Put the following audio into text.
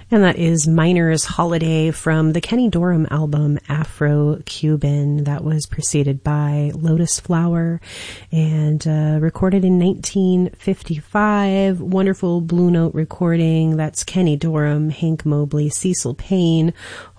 And that is Miner's Holiday from the Kenny Dorham album Afro-Cuban. That was preceded by Lotus Flower and recorded in 1955. Wonderful Blue Note recording. That's Kenny Dorham, Hank Mobley, Cecil Payne,